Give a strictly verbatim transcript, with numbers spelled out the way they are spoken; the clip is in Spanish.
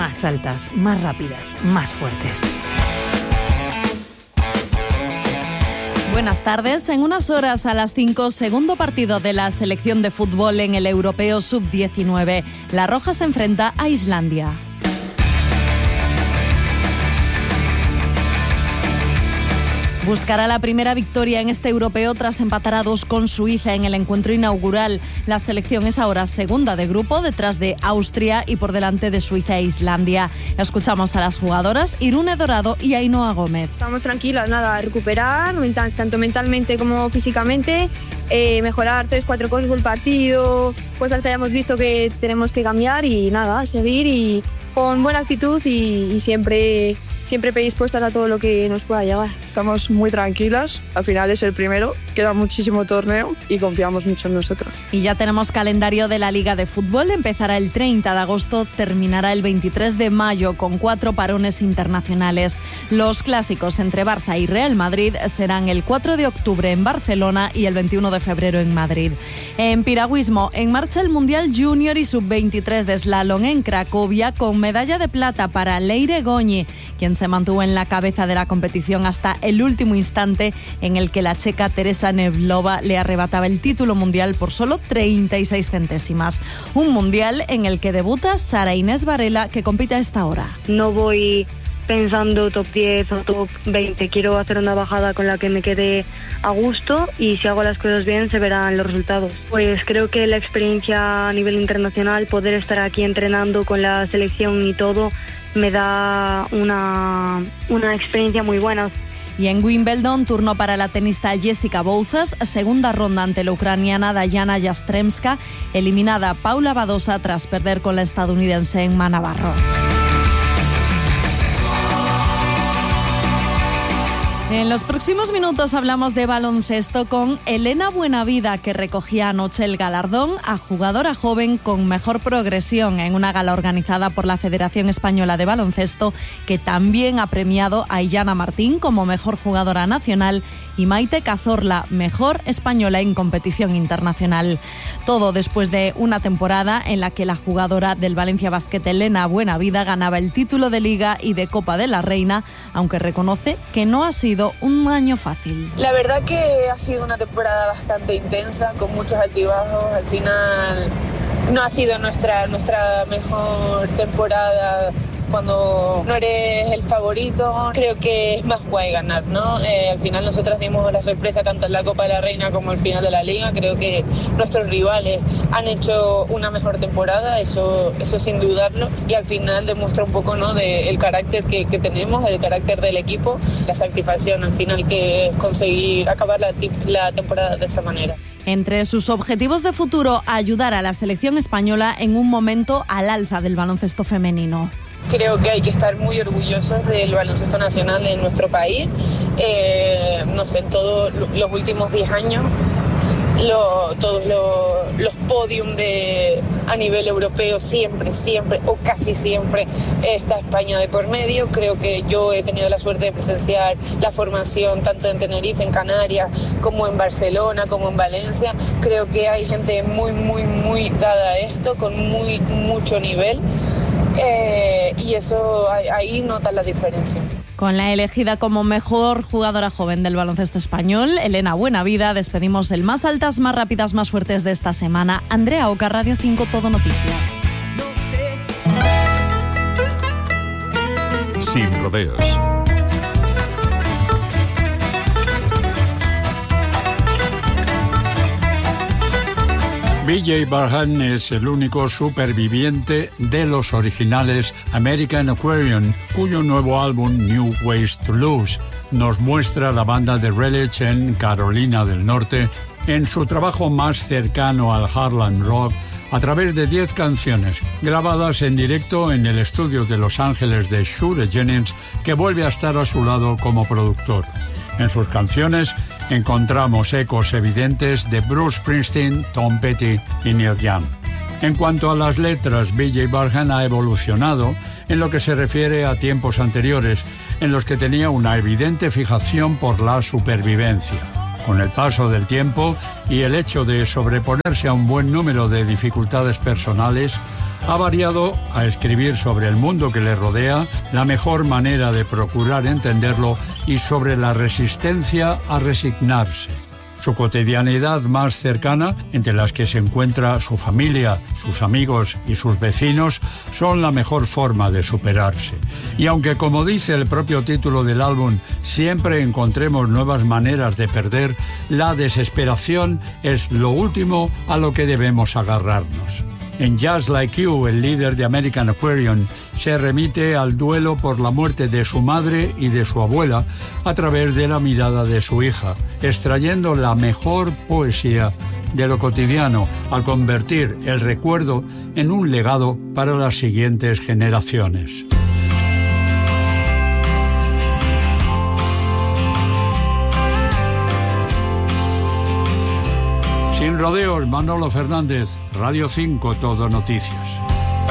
más altas, más rápidas, más fuertes. Buenas tardes. En unas horas a las cinco, segundo partido de la selección de fútbol en el Europeo sub diecinueve. La Roja se enfrenta a Islandia. Buscará la primera victoria en este europeo tras empatar a dos con Suiza en el encuentro inaugural. La selección es ahora segunda de grupo, detrás de Austria y por delante de Suiza e Islandia. Escuchamos a las jugadoras Irune Dorado y Ainhoa Gómez. Estamos tranquilas, nada, recuperar, mental, tanto mentalmente como físicamente, eh, mejorar tres, cuatro cosas del partido, cosas que hayamos visto que tenemos que cambiar y nada, seguir y con buena actitud y, y siempre... siempre predispuestas a todo lo que nos pueda llegar. Estamos muy tranquilas, al final es el primero, queda muchísimo torneo y confiamos mucho en nosotros. Y ya tenemos calendario de la Liga de Fútbol, empezará el treinta de agosto, terminará el veintitrés de mayo con cuatro parones internacionales. Los clásicos entre Barça y Real Madrid serán el cuatro de octubre en Barcelona y el veintiuno de febrero en Madrid. En piragüismo, en marcha el Mundial Junior y sub veintitrés de slalom en Cracovia con medalla de plata para Leire Goñi, quien se mantuvo en la cabeza de la competición hasta el último instante en el que la checa Teresa Nevlova le arrebataba el título mundial por solo treinta y seis centésimas. Un mundial en el que debuta Sara Inés Varela, que compite a esta hora. No voy pensando top diez o top veinte, quiero hacer una bajada con la que me quede a gusto y si hago las cosas bien se verán los resultados. Pues creo que la experiencia a nivel internacional, poder estar aquí entrenando con la selección y todo, me da una, una experiencia muy buena. Y en Wimbledon, turno para la tenista Jessica Bouzas, segunda ronda ante la ucraniana Dayana Yastremska, eliminada Paula Badosa tras perder con la estadounidense Emma Navarro. En los próximos minutos hablamos de baloncesto con Elena Buenavida, que recogía anoche el galardón a jugadora joven con mejor progresión en una gala organizada por la Federación Española de Baloncesto, que también ha premiado a Illana Martín como mejor jugadora nacional y Maite Cazorla, mejor española en competición internacional. Todo después de una temporada en la que la jugadora del Valencia Basket, Elena Buenavida, ganaba el título de Liga y de Copa de la Reina, aunque reconoce que no ha sido un año fácil. La verdad que ha sido una temporada bastante intensa, con muchos altibajos. Al final no ha sido nuestra, nuestra mejor temporada. Cuando no eres el favorito, creo que es más guay ganar, ¿no? Eh, al final nosotras dimos la sorpresa tanto en la Copa de la Reina como el final de la Liga. Creo que nuestros rivales han hecho una mejor temporada, eso, eso sin dudarlo, y al final demuestra un poco, ¿no?, de el carácter que, que tenemos, el carácter del equipo, la satisfacción al final que es conseguir acabar la, la temporada de esa manera. Entre sus objetivos de futuro, ayudar a la selección española en un momento al alza del baloncesto femenino. Creo que hay que estar muy orgullosos del baloncesto nacional en nuestro país. Eh, no sé, en todos los últimos diez años, lo, todos los, los podium de, a nivel europeo, siempre, siempre o casi siempre está España de por medio. Creo que yo he tenido la suerte de presenciar la formación tanto en Tenerife, en Canarias, como en Barcelona, como en Valencia. Creo que hay gente muy, muy, muy dada a esto, con muy, mucho nivel. Eh, y eso ahí notas la diferencia. Con la elegida como mejor jugadora joven del baloncesto español, Elena Buenavida, despedimos el más altas, más rápidas, más fuertes de esta semana. Andrea Oca, Radio cinco, Todo Noticias. Sin rodeos. B J Barham es el único superviviente de los originales American Aquarium, cuyo nuevo álbum New Ways to Lose nos muestra la banda de Raleigh en Carolina del Norte en su trabajo más cercano al Harlem Rock a través de diez canciones grabadas en directo en el estudio de Los Ángeles de Shooter Jennings, que vuelve a estar a su lado como productor. En sus canciones encontramos ecos evidentes de Bruce Springsteen, Tom Petty y Neil Young. En cuanto a las letras, B J Barham ha evolucionado en lo que se refiere a tiempos anteriores, en los que tenía una evidente fijación por la supervivencia. Con el paso del tiempo y el hecho de sobreponerse a un buen número de dificultades personales, Ha variado a escribir sobre el mundo que le rodea, la mejor manera de procurar entenderlo y sobre la resistencia a resignarse. Su cotidianidad más cercana, entre las que se encuentra su familia, sus amigos y sus vecinos, son la mejor forma de superarse. Y aunque, como dice el propio título del álbum, siempre encontremos nuevas maneras de perder, la desesperación es lo último a lo que debemos agarrarnos. En Just Like You, el líder de American Aquarium se remite al duelo por la muerte de su madre y de su abuela a través de la mirada de su hija, extrayendo la mejor poesía de lo cotidiano al convertir el recuerdo en un legado para las siguientes generaciones. Sin rodeos, Manolo Fernández, Radio cinco, Todo Noticias.